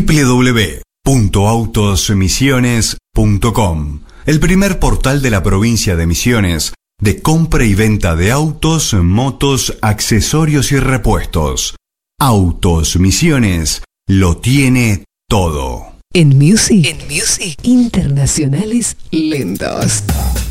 www.autosmisiones.com, el primer portal de la provincia de Misiones de compra y venta de autos, motos, accesorios y repuestos. Autos Misiones lo tiene todo. En Music, internacionales lentos.